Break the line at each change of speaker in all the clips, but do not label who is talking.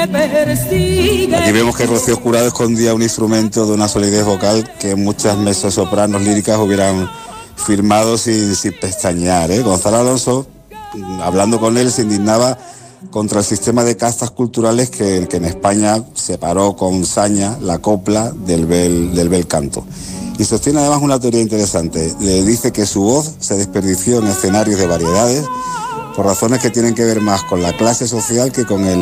Aquí vemos que Rocío Jurado escondía un instrumento de una solidez vocal que muchas mezzosopranos líricas hubieran firmado sin pestañear, ¿eh? Gonzalo Alonso, hablando con él, se indignaba contra el sistema de castas culturales que en España separó con saña la copla del bel canto. Y sostiene además una teoría interesante. Le dice que su voz se desperdició en escenarios de variedades por razones que tienen que ver más con la clase social que con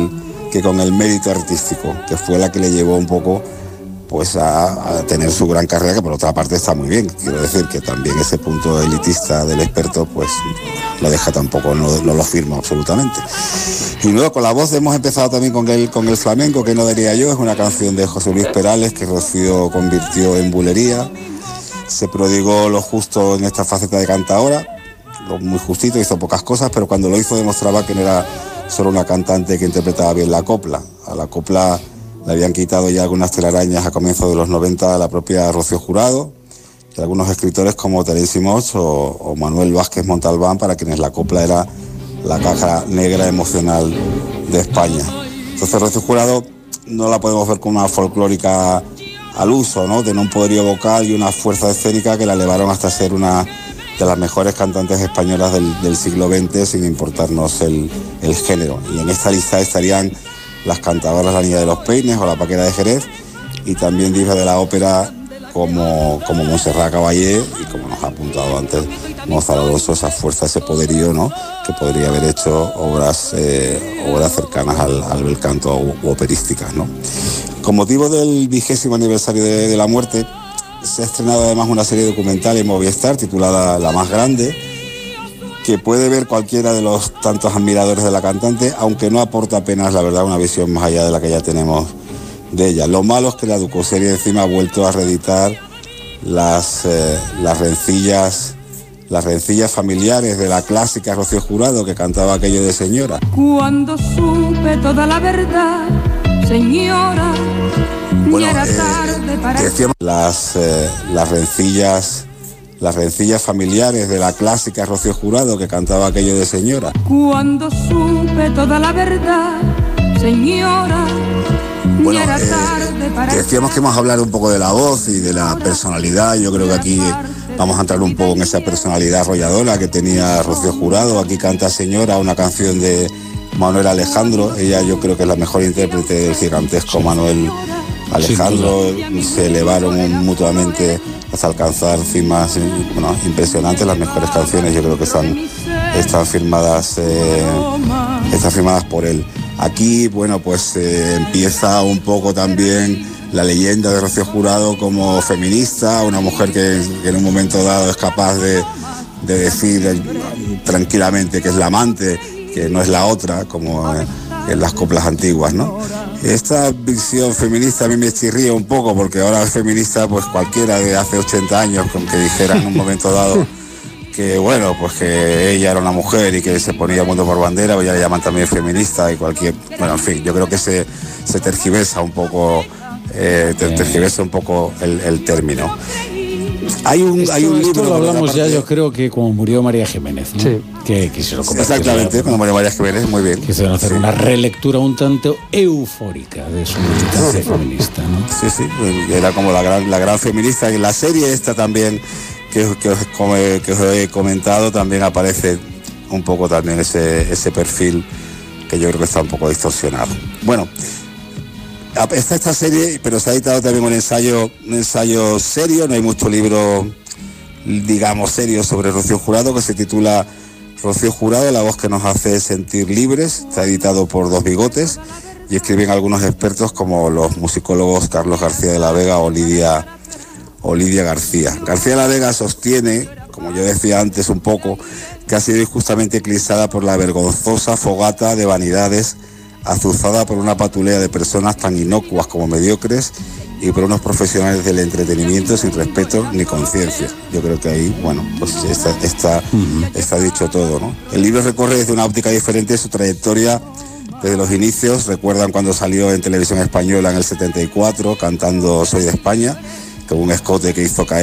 el mérito artístico, que fue la que le llevó un poco pues a tener su gran carrera, que por otra parte está muy bien. Quiero decir que también ese punto elitista del experto pues lo deja tampoco, no lo firma absolutamente. Y luego con la voz hemos empezado también con el flamenco, que no diría yo, es una canción de José Luis Perales que Rocío convirtió en bulería. Se prodigó lo justo en esta faceta de cantadora, lo muy justito, hizo pocas cosas, pero cuando lo hizo demostraba que no era solo una cantante que interpretaba bien la copla. A la copla le habían quitado ya algunas telarañas a comienzos de los 90 a la propia Rocío Jurado y algunos escritores como Terence Moix o Manuel Vázquez Montalbán, para quienes la copla era la caja negra emocional de España. Entonces Rocío Jurado no la podemos ver como una folclórica al uso, ¿no? Tiene un poderío vocal y una fuerza escénica que la elevaron hasta ser una de las mejores cantantes españolas del siglo XX, sin importarnos el género. Y en esta lista estarían las cantadoras La Niña de los Peines o La Paquera de Jerez, y también divas de la ópera como Montserrat Caballé y, como nos ha apuntado antes Gonzalo Alonso, esa fuerza, ese poderío, ¿no?, que podría haber hecho obras cercanas al bel canto u operísticas, ¿no? Con motivo del 20º aniversario de la muerte, se ha estrenado además una serie documental en Movistar titulada La Más Grande, que puede ver cualquiera de los tantos admiradores de la cantante, aunque no aporta apenas, la verdad, una visión más allá de la que ya tenemos de ella. Lo malo es que la docuserie encima ha vuelto a reeditar las rencillas familiares de la clásica Rocío Jurado, que cantaba aquello de señora.
Cuando supe toda la verdad, señora,
bueno,
ya era tarde para...
decíamos las rencillas familiares de la clásica Rocío Jurado, que cantaba aquello de señora.
Cuando supe toda la verdad, señora,
bueno,
ya era tarde para...
decíamos que vamos a hablar un poco de la voz y de la personalidad. Yo creo que aquí vamos a entrar un poco en esa personalidad arrolladora que tenía Rocío Jurado. Aquí canta Señora, una canción de Manuel Alejandro. Ella, yo creo que es la mejor intérprete del gigantesco Manuel Alejandro. Se elevaron mutuamente hasta alcanzar cimas impresionantes. Las mejores canciones yo creo que están firmadas por él. Aquí, bueno, pues empieza un poco también la leyenda de Rocío Jurado como feminista, una mujer que en un momento dado es capaz de decir tranquilamente que es la amante, que no es la otra, como en las coplas antiguas, ¿no? Esta visión feminista a mí me chirría un poco, porque ahora es feminista pues cualquiera de hace 80 años, con que dijera en un momento dado que, bueno, pues que ella era una mujer y que se ponía el mundo por bandera, pues ya le llaman también feminista y cualquier... Bueno, en fin, yo creo que se tergiversa un poco, el término. Hay un libro...
Lo hablamos ya, yo creo que como murió María Jiménez, ¿no?
Sí.
Que quisieron convertir.
Exactamente, cuando murió María Jiménez, muy bien.
Quisieron hacer una relectura un tanto eufórica de su militancia feminista, ¿no?
Sí, era como la gran feminista. En la serie esta también, que os he comentado, también aparece un poco también ese perfil que yo creo que está un poco distorsionado. Bueno, está esta serie, pero se ha editado también un ensayo serio. No hay mucho libro, digamos, serio sobre Rocío Jurado, que se titula Rocío Jurado, la voz que nos hace sentir libres. Está editado por Dos Bigotes y escriben algunos expertos como los musicólogos Carlos García de la Vega o Lidia García. García de la Vega sostiene, como yo decía antes un poco, que ha sido injustamente eclipsada por la vergonzosa fogata de vanidades azuzada por una patulea de personas tan inocuas como mediocres y por unos profesionales del entretenimiento sin respeto ni conciencia. Yo creo que ahí, bueno, pues está dicho todo, ¿no? El libro recorre desde una óptica diferente su trayectoria desde los inicios. Recuerdan cuando salió en televisión española en el 74 cantando Soy de España, con un escote que hizo caer